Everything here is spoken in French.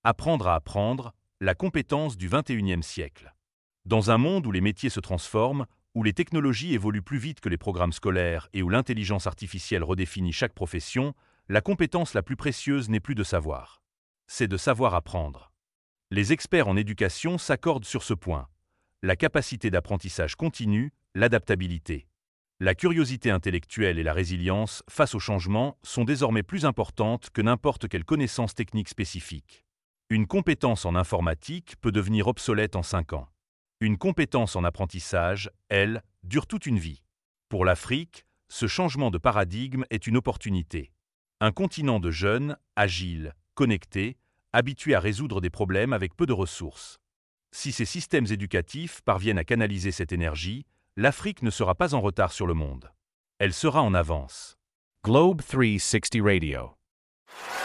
Apprendre à apprendre, la compétence du XXIe siècle. Dans un monde où les métiers se transforment, où les technologies évoluent plus vite que les programmes scolaires et où l'intelligence artificielle redéfinit chaque profession, la compétence la plus précieuse n'est plus de savoir. C'est de savoir apprendre. Les experts en éducation s'accordent sur ce point. La capacité d'apprentissage continu, l'adaptabilité. La curiosité intellectuelle et la résilience face au changement sont désormais plus importantes que n'importe quelle connaissance technique spécifique. Une compétence en informatique peut devenir obsolète en 5 ans. Une compétence en apprentissage, elle, dure toute une vie. Pour l'Afrique, ce changement de paradigme est une opportunité. Un continent de jeunes, agiles, connectés, habitués à résoudre des problèmes avec peu de ressources. Si ces systèmes éducatifs parviennent à canaliser cette énergie, l'Afrique ne sera pas en retard sur le monde. Elle sera en avance. Globe 360 Radio.